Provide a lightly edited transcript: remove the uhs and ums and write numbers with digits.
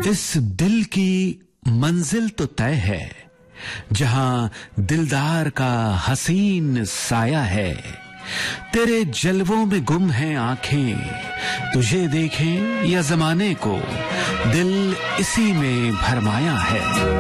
इस दिल की मंजिल तो तय है, जहां दिलदार का हसीन साया है। तेरे जलवों में गुम हैं आंखें, तुझे देखें या जमाने को, दिल इसी में भरमाया है।